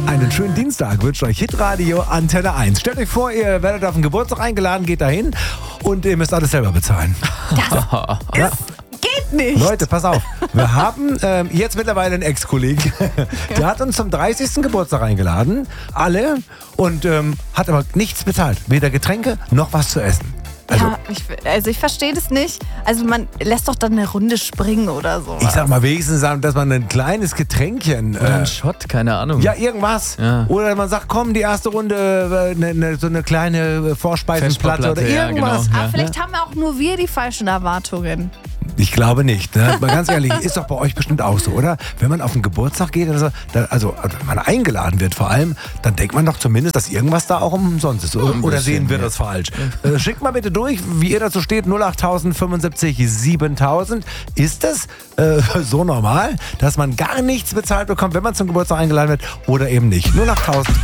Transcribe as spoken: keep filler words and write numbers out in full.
Einen schönen Dienstag wünscht euch Hitradio Antenne eins. Stellt euch vor, ihr werdet auf den Geburtstag eingeladen, geht dahin und ihr müsst alles selber bezahlen. Das ist, geht nicht. Leute, pass auf. Wir haben ähm, jetzt mittlerweile einen Ex-Kollegen, der hat uns zum dreißigsten Geburtstag eingeladen, alle, und ähm, hat aber nichts bezahlt. Weder Getränke noch was zu essen. Also, ja, ich, also ich verstehe das nicht. Also man lässt doch dann eine Runde springen oder so. ich sag mal wenigstens, dass man ein kleines Getränkchen... Oder Äh, ein Shot, keine Ahnung. ja, irgendwas. Ja. Oder man sagt, komm, die erste Runde, äh, ne, ne, so eine kleine Vorspeisenplatte oder Festplatte, ja, irgendwas. genau. Aber Ja. vielleicht haben auch nur wir die falschen Erwartungen. Ich glaube nicht. Ne? Mal ganz ehrlich, ist doch bei euch bestimmt auch so, oder? Wenn man auf einen Geburtstag geht, oder so, da, also wenn man eingeladen wird vor allem, dann denkt man doch zumindest, dass irgendwas da auch umsonst ist. Oder, Ein oder bisschen, sehen wir ja. das falsch? Äh, schickt mal bitte durch, wie ihr dazu steht, null acht fünfundsiebzig siebentausend. Ist das äh, so normal, dass man gar nichts bezahlt bekommt, wenn man zum Geburtstag eingeladen wird, oder eben nicht? null acht